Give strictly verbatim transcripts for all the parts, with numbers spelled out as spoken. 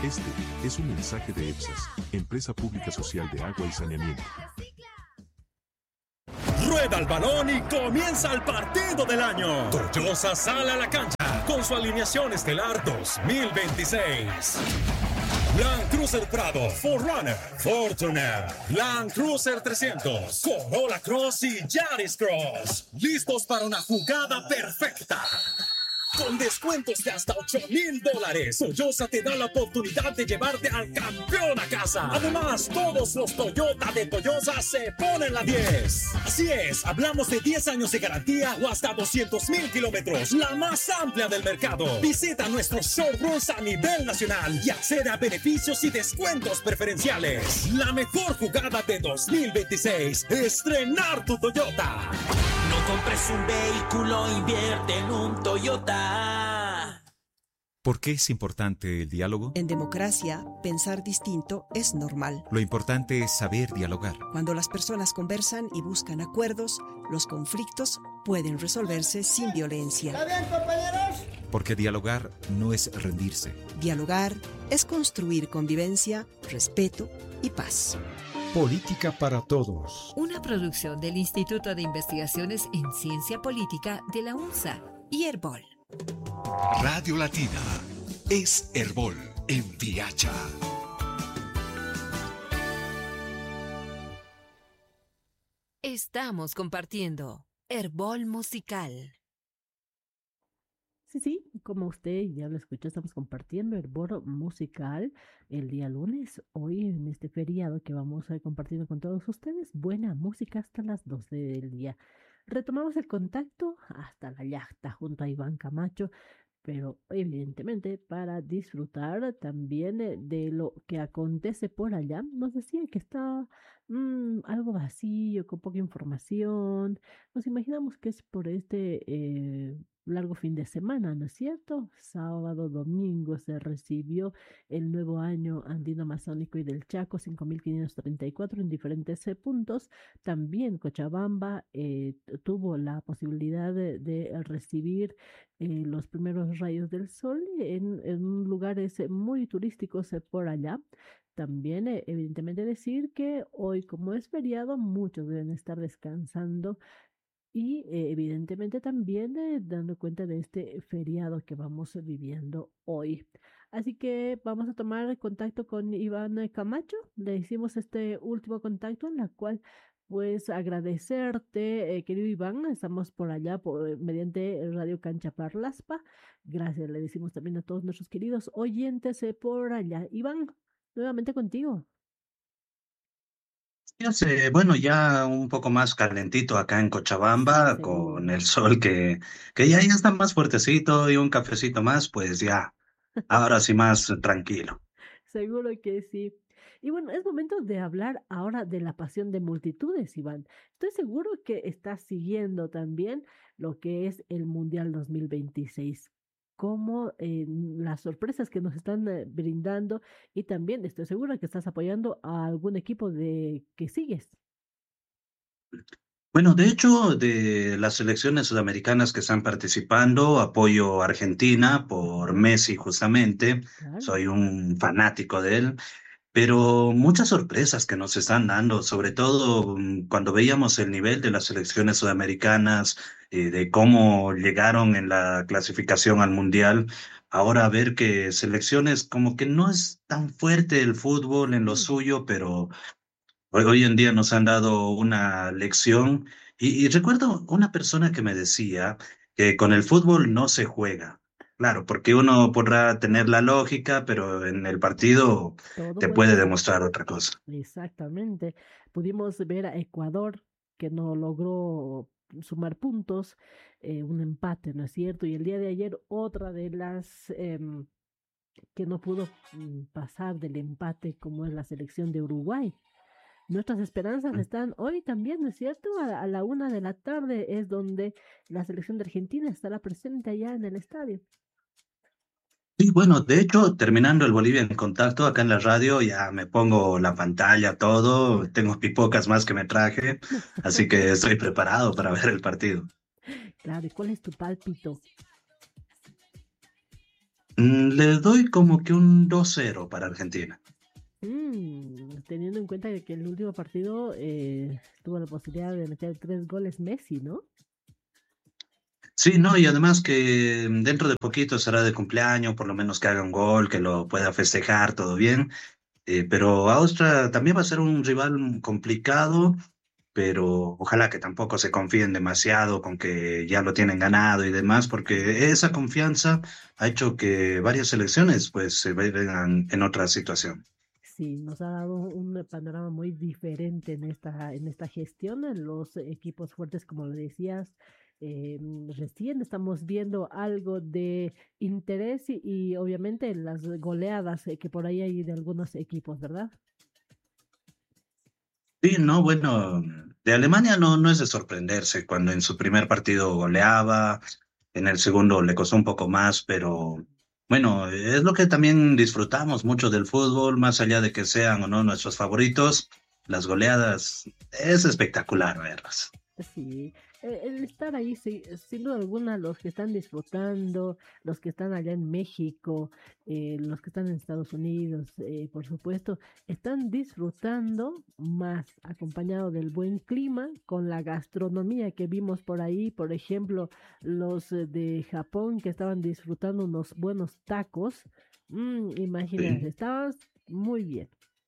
Este es un mensaje de EPSAS, Empresa Pública Social de Agua y Saneamiento. Rueda el balón y comienza el partido del año. Toyosa sale a la cancha con su alineación estelar dos mil veintiséis. Land Cruiser Prado, cuatro Runner, Fortuner, Land Cruiser trescientos, Corolla Cross y Yaris Cross. Listos para una jugada perfecta. Con descuentos de hasta ocho mil dólares, Toyosa te da la oportunidad de llevarte al campeón a casa. Además, todos los Toyota de Toyosa se ponen la diez. Así es, hablamos de diez años de garantía o hasta doscientos mil kilómetros, la más amplia del mercado. Visita nuestros showrooms a nivel nacional y accede a beneficios y descuentos preferenciales. La mejor jugada de dos mil veintiséis, estrenar tu Toyota. No compres un vehículo, invierte en un Toyota. ¿Por qué es importante el diálogo? En democracia, pensar distinto es normal. Lo importante es saber dialogar. Cuando las personas conversan y buscan acuerdos, los conflictos pueden resolverse sin violencia. ¿Está bien, compañeros? Porque dialogar no es rendirse. Dialogar es construir convivencia, respeto y paz. Política para Todos. Una producción del Instituto de Investigaciones en Ciencia Política de la UNSA y Herbol. Radio Latina es Herbol en Viacha. Estamos compartiendo Herbol Musical. Sí, sí, como usted ya lo escuchó, estamos compartiendo el Herbol Musical el día lunes, hoy en este feriado que vamos a ir compartiendo con todos ustedes. Buena música hasta las doce del día. Retomamos el contacto hasta la yacta junto a Iván Camacho, pero evidentemente para disfrutar también eh, de lo que acontece por allá. Nos decía que está mm, algo vacío, con poca información. Nos imaginamos que es por este eh, largo fin de semana, ¿no es cierto? Sábado, domingo se recibió el nuevo año andino amazónico y del Chaco, cinco mil quinientos treinta y cuatro en diferentes eh, puntos. También Cochabamba eh, tuvo la posibilidad de, de recibir eh, los primeros rayos del sol en, en lugares eh, muy turísticos eh, por allá. También, eh, evidentemente, decir que hoy, como es feriado, muchos deben estar descansando y, eh, evidentemente, también eh, dando cuenta de este feriado que vamos viviendo hoy. Así que vamos a tomar contacto con Iván eh, Camacho. Le hicimos este último contacto en la cual pues agradecerte, eh, querido Iván. Estamos por allá por, mediante Radio Cancha Parlaspa. Gracias, le decimos también a todos nuestros queridos oyentes eh, por allá. Iván, nuevamente contigo. Ya sé, bueno, ya un poco más calentito acá en Cochabamba, Sí. con el sol que, que ya, ya está más fuertecito y un cafecito más, pues ya, ahora sí más tranquilo. Seguro que sí. Y bueno, es momento de hablar ahora de la pasión de multitudes, Iván. Estoy seguro que estás siguiendo también lo que es el Mundial dos mil veintiséis, como eh, las sorpresas que nos están eh, brindando, y también estoy seguro que estás apoyando a algún equipo de que sigues. Bueno, de hecho, de las selecciones sudamericanas que están participando, apoyo a Argentina por Messi justamente, Claro. soy un fanático de él. Pero muchas sorpresas que nos están dando, sobre todo mm, cuando veíamos el nivel de las selecciones sudamericanas, eh, de cómo llegaron en la clasificación al Mundial. Ahora ver que selecciones como que no es tan fuerte el fútbol en lo Mm. suyo, pero hoy, hoy en día nos han dado una lección. Y, y recuerdo una persona que me decía que con el fútbol no se juega. Claro, porque uno podrá tener la lógica, pero en el partido Todo te puede puede pasar. demostrar otra cosa. Exactamente. Pudimos ver a Ecuador que no logró sumar puntos, eh, un empate, ¿no es cierto? Y el día de ayer otra de las em, que no pudo mm, pasar del empate, como es la selección de Uruguay. Nuestras esperanzas están hoy también, ¿no es cierto? A, a la una de la tarde es donde la selección de Argentina estará presente allá en el estadio. Sí, bueno, de hecho, terminando el Bolivia en contacto acá en la radio, ya me pongo la pantalla, todo, tengo pipocas más que me traje, así que estoy preparado para ver el partido. Claro, ¿y cuál es tu pálpito? Mm, Le doy como que un dos cero para Argentina. Mm, teniendo en cuenta que el último partido eh, tuvo la posibilidad de meter tres goles Messi, ¿no? Sí, no, y además que dentro de poquito será de cumpleaños, por lo menos que haga un gol, que lo pueda festejar, todo bien. Eh, pero Austria también va a ser un rival complicado, pero ojalá que tampoco se confíen demasiado con que ya lo tienen ganado y demás, porque esa confianza ha hecho que varias selecciones pues se vean en otra situación. Sí, nos ha dado un panorama muy diferente en esta, en esta gestión. En los equipos fuertes, como lo decías, eh, recién estamos viendo algo de interés y, y obviamente las goleadas eh, que por ahí hay de algunos equipos, ¿verdad? Sí, no, bueno, de Alemania no, no es de sorprenderse cuando en su primer partido goleaba, en el segundo le costó un poco más, pero bueno, es lo que también disfrutamos mucho del fútbol, más allá de que sean o no nuestros favoritos, las goleadas es espectacular verlas. Sí, e- el estar ahí, sí, sin duda alguna, los que están disfrutando, los que están allá en México, eh, los que están en Estados Unidos, eh, por supuesto, están disfrutando más acompañado del buen clima, con la gastronomía que vimos por ahí, por ejemplo, los eh, de Japón que estaban disfrutando unos buenos tacos. Mm, imagínate, Sí. estabas muy bien.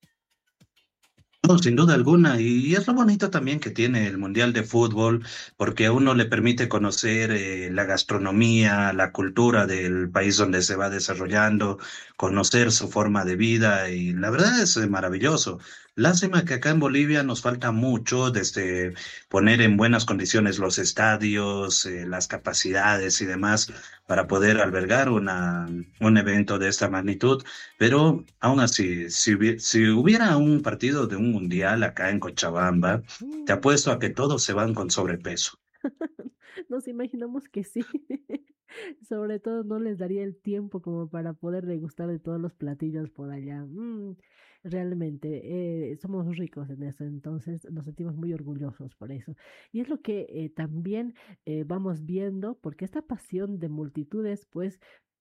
No, sin duda alguna, y es lo bonito también que tiene el Mundial de Fútbol, porque a uno le permite conocer eh, la gastronomía, la cultura del país donde se va desarrollando, conocer su forma de vida, y la verdad es eh, maravilloso. Lástima que acá en Bolivia nos falta mucho desde poner en buenas condiciones los estadios, eh, las capacidades y demás para poder albergar una, un evento de esta magnitud. Pero aún así, si, hubi- si hubiera un partido de un mundial acá en Cochabamba, te Mm. apuesto a que todos se van con sobrepeso. Nos imaginamos que sí. Sobre todo no les daría el tiempo como para poder degustar de todos los platillos por allá. Mm, realmente, eh, somos ricos en eso, entonces nos sentimos muy orgullosos por eso. Y es lo que eh, también eh, vamos viendo, porque esta pasión de multitudes, pues,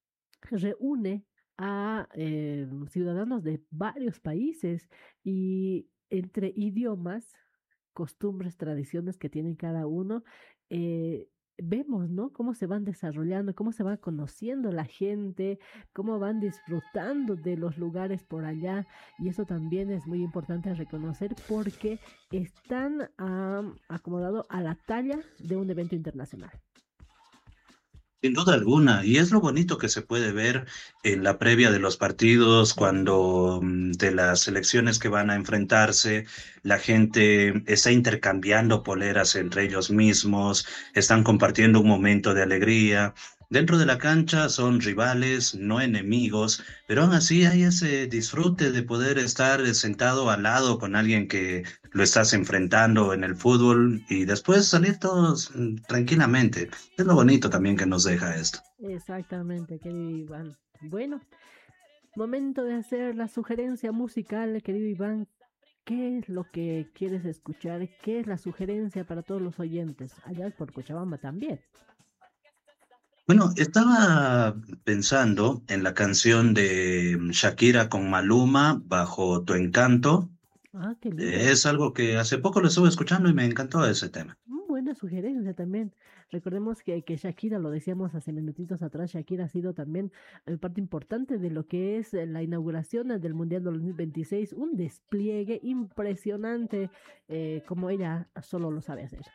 reúne a eh, ciudadanos de varios países y entre idiomas, costumbres, tradiciones que tienen cada uno, eh, vemos, ¿no? Cómo se van desarrollando, cómo se va conociendo la gente, cómo van disfrutando de los lugares por allá. Y eso también es muy importante reconocer porque están ah, acomodados a la talla de un evento internacional. Sin duda alguna, y es lo bonito que se puede ver en la previa de los partidos, cuando mm, de las selecciones que van a enfrentarse, la gente está intercambiando poleras entre ellos mismos, están compartiendo un momento de alegría. Dentro de la cancha son rivales, no enemigos, pero aún así hay ese disfrute de poder estar sentado al lado con alguien que lo estás enfrentando en el fútbol y después salir todos mm, tranquilamente. Es lo bonito también que nos deja esto. Exactamente, querido Iván. Bueno, momento de hacer la sugerencia musical, querido Iván. ¿Qué es lo que quieres escuchar? ¿Qué es la sugerencia para todos los oyentes? Allá por Cochabamba también. Bueno, estaba pensando en la canción de Shakira con Maluma, Bajo tu encanto. Ah, qué lindo. Eh, Es algo que hace poco lo estuve escuchando y me encantó ese tema. Mm, buena sugerencia también. Recordemos que, que Shakira, lo decíamos hace minutitos atrás, Shakira ha sido también eh, parte importante de lo que es eh, la inauguración eh, del Mundial dos mil veintiséis, un despliegue impresionante eh, como ella solo lo sabe hacer.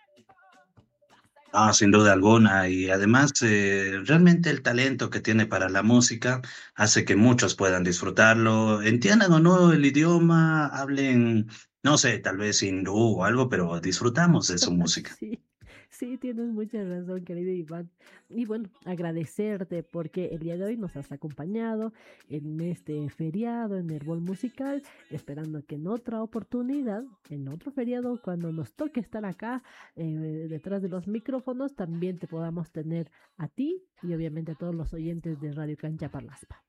Ah, sin duda alguna. Y además, eh, realmente el talento que tiene para la música hace que muchos puedan disfrutarlo. Entiendan o no el idioma, hablen, no sé, tal vez hindú o algo, pero disfrutamos de su música. Sí, sí, tienes mucha razón, querido Iván. Y bueno, agradecerte porque el día de hoy nos has acompañado en este feriado, en Herbol Musical, esperando que en otra oportunidad, en otro feriado, cuando nos toque estar acá eh, detrás de los micrófonos, también te podamos tener a ti y obviamente a todos los oyentes de Radio Cancha Parlaspa.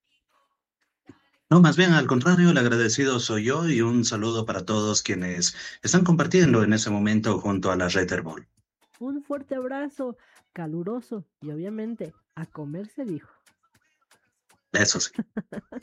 No, más bien al contrario, el agradecido soy yo y un saludo para todos quienes están compartiendo en ese momento junto a la Red Herbol. Un fuerte abrazo, caluroso y obviamente a comer se dijo. Eso sí.